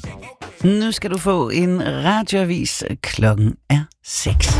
Nu skal du få en radioavis. Klokken er 6.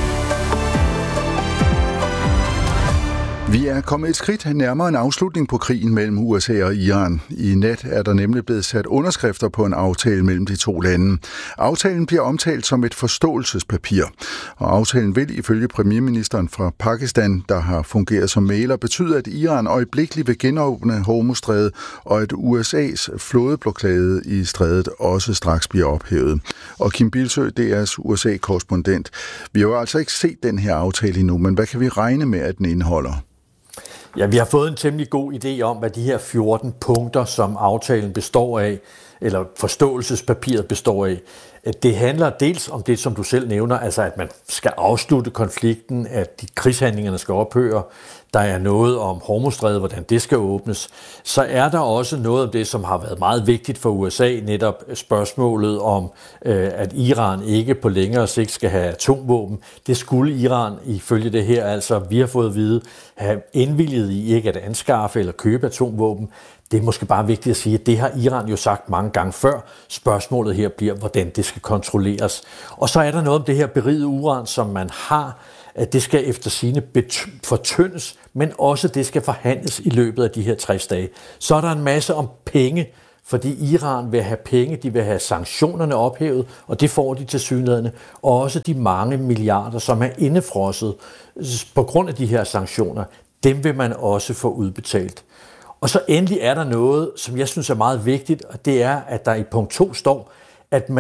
Vi er kommet et skridt nærmere en afslutning på krigen mellem USA og Iran. I nat er der nemlig blevet sat underskrifter på en aftale mellem de to lande. Aftalen bliver omtalt som et forståelsespapir, og aftalen vil ifølge premierministeren fra Pakistan, der har fungeret som mægler, betyde, at Iran øjeblikkeligt vil genåbne Hormuzstrædet, og at USA's flådeblokade i strædet også straks bliver ophævet. Og Kim Bildsøe, DR's USA-korrespondent. Vi har jo altså ikke set den her aftale endnu, men hvad kan vi regne med, at den indeholder? Ja, vi har fået en temmelig god idé om, hvad de her 14 punkter, som aftalen består af, eller forståelsespapiret består af. Det handler dels om det, som du selv nævner, altså at man skal afslutte konflikten, at de krigshandlingerne skal ophøre. Der er noget om Hormuzstrædet, hvordan det skal åbnes. Så er der også noget om det, som har været meget vigtigt for USA, netop spørgsmålet om, at Iran ikke på længere sigt skal have atomvåben. Det skulle Iran ifølge det her, altså vi har fået at vide, have indvilliget i ikke at anskaffe eller købe atomvåben. Det er måske bare vigtigt at sige, at det har Iran jo sagt mange gange før. Spørgsmålet her bliver, hvordan det skal kontrolleres. Og så er der noget om det her berigede uran, som man har, at det skal efter sigende fortyndes, men også det skal forhandles i løbet af de her 60 dage. Så er der en masse om penge, fordi Iran vil have penge, de vil have sanktionerne ophævet, og det får de tilsyneladende. Og også de mange milliarder, som er indefrosset på grund af de her sanktioner, dem vil man også få udbetalt. Og så endelig er der noget, som jeg synes er meget vigtigt, og det er, at der i punkt 2 står, at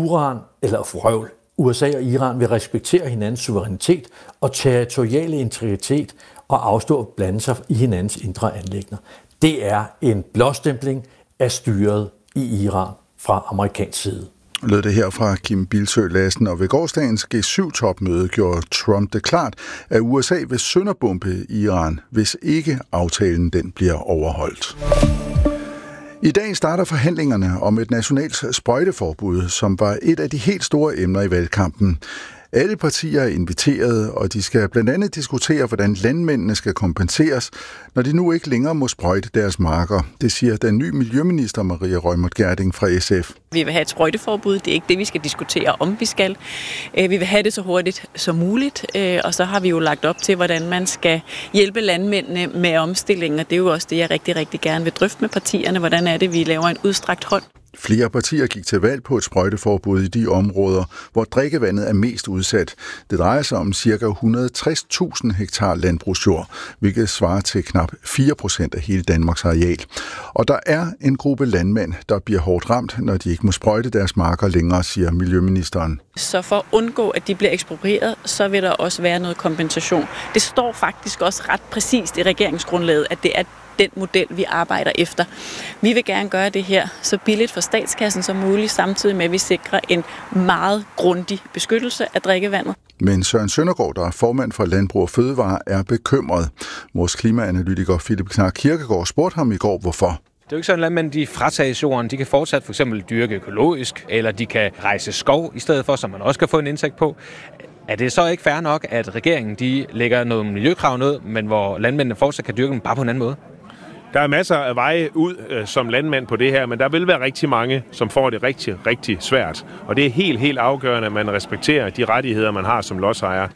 USA og Iran vil respektere hinandens suverænitet og territoriale integritet og afstå at blande sig i hinandens indre anliggender. Det er en blåstempling af styret i Iran fra amerikansk side. Lød det her fra Kim Bildsøe Lassen, og ved gårsdagens G7-topmøde gjorde Trump det klart, at USA vil sønderbombe Iran, hvis ikke aftalen den bliver overholdt. I dag starter forhandlingerne om et nationalt sprøjteforbud, som var et af de helt store emner i valgkampen. Alle partier er inviteret, og de skal blandt andet diskutere, hvordan landmændene skal kompenseres, når de nu ikke længere må sprøjte deres marker. Det siger den nye miljøminister Maria Reumert Gjerding fra SF. Vi vil have et sprøjteforbud. Det er ikke det, vi skal diskutere, om vi skal. Vi vil have det så hurtigt som muligt, og så har vi jo lagt op til, hvordan man skal hjælpe landmændene med omstillingen, og det er jo også det, jeg rigtig, rigtig gerne vil drøfte med partierne. Hvordan er det, vi laver en udstrakt hånd? Flere partier gik til valg på et sprøjteforbud i de områder, hvor drikkevandet er mest udsat. Det drejer sig om ca. 160.000 hektar landbrugsjord, hvilket svarer til knap 4% af hele Danmarks areal. Og der er en gruppe landmænd, der bliver hårdt ramt, når de ikke må sprøjte deres marker længere, siger miljøministeren. Så for at undgå, at de bliver eksproprieret, så vil der også være noget kompensation. Det står faktisk også ret præcist i regeringsgrundlaget, at det er den model, vi arbejder efter. Vi vil gerne gøre det her så billigt for statskassen som muligt, samtidig med, at vi sikrer en meget grundig beskyttelse af drikkevandet. Men Søren Søndergaard, der er formand for Landbrug og Fødevare, er bekymret. Vores klimaanalytiker Philip Knark Kirkegaard spurgte ham i går, hvorfor. Det er jo ikke sådan, at landmænd de fratages jorden. De kan fortsat for eksempel dyrke økologisk, eller de kan rejse skov i stedet for, så man også kan få en indtægt på. Er det så ikke fair nok, at regeringen de lægger noget miljøkrav ned, men hvor landmændene fortsat kan dyrke dem bare på en anden måde? Der er masser af veje ud som landmand på det her, men der vil være rigtig mange, som får det rigtig, rigtig svært. Og det er helt afgørende, at man respekterer de rettigheder, man har som lodsejer.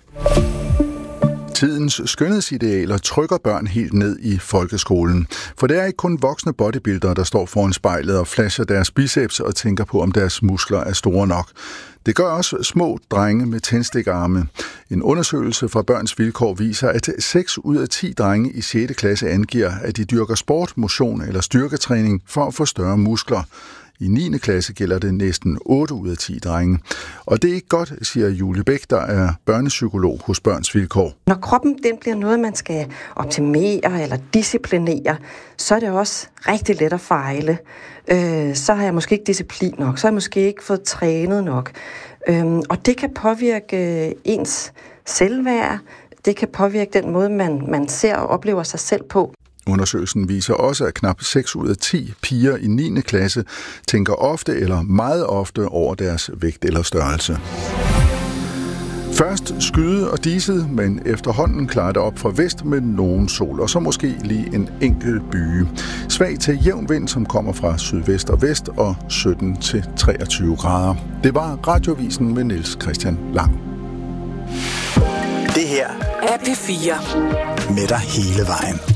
Tidens skønhedsidealer trykker børn helt ned i folkeskolen. For det er ikke kun voksne bodybuildere, der står foran spejlet og flasher deres biceps og tænker på, om deres muskler er store nok. Det gør også små drenge med tændstikarme. En undersøgelse fra Børns Vilkår viser, at 6 ud af 10 drenge i 6. klasse angiver, at de dyrker sport, motion eller styrketræning for at få større muskler. I 9. klasse gælder det næsten 8 ud af 10 drenge. Og det er ikke godt, siger Julie Bæk, der er børnepsykolog hos Børns Vilkår. Når kroppen den bliver noget, man skal optimere eller disciplinere, så er det også rigtig let at fejle. Så har jeg måske ikke disciplin nok, så har jeg måske ikke fået trænet nok. Og det kan påvirke ens selvværd, det kan påvirke den måde, man ser og oplever sig selv på. Undersøgelsen viser også, at knap 6 ud af 10 piger i 9. klasse tænker ofte eller meget ofte over deres vægt eller størrelse. Først skyde og diset, men efterhånden klarer det op fra vest med nogen sol, og så måske lige en enkelt byge. Svag til jævn vind, som kommer fra sydvest og vest, og 17-23 grader. Det var Radiovisen med Niels Christian Lang. Det her er P4 med dig hele vejen.